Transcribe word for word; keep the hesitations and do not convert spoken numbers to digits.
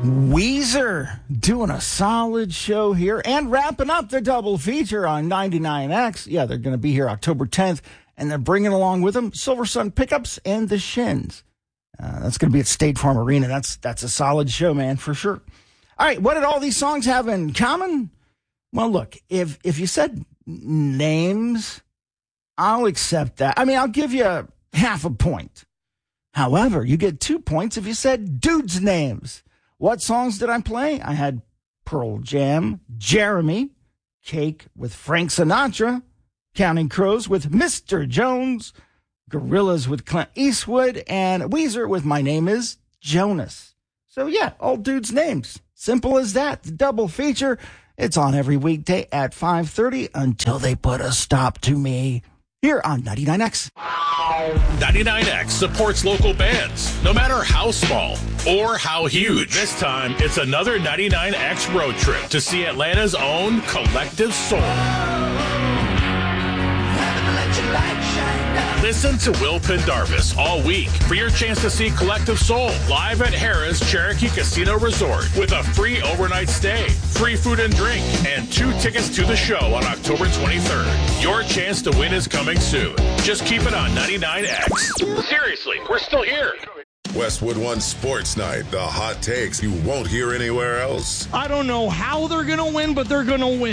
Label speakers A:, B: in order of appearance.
A: Weezer doing a solid show here and wrapping up the double feature on ninety-nine X. Yeah, they're going to be here October tenth, and they're bringing along with them Silver Sun Pickups and the Shins. Uh, that's going to be at State Farm Arena. That's that's a solid show, man, for sure. All right, what did all these songs have in common? Well, look, if if you said names, I'll accept that. I mean, I'll give you half a point. However, you get two points if you said dudes' names. What songs did I play? I had Pearl Jam, Jeremy, Cake with Frank Sinatra, Counting Crows with Mister Jones, Gorillaz with Clint Eastwood, and Weezer with My Name is Jonas. So yeah, all dudes' names. Simple as that. The double feature. It's on every weekday at five thirty until they put a stop to me here on ninety-nine X.
B: ninety-nine X supports local bands, no matter how small or how huge. This time, it's another ninety-nine X road trip to see Atlanta's own Collective Soul. Listen to Will Pendarvis all week for your chance to see Collective Soul live at Harrah's Cherokee Casino Resort with a free overnight stay, free food and drink, and two tickets to the show on October twenty-third. Your chance to win is coming soon. Just keep it on ninety-nine X. Seriously, we're still here.
C: Westwood One Sports Night, the hot takes you won't hear anywhere else.
D: I don't know how they're going to win, but they're going to win.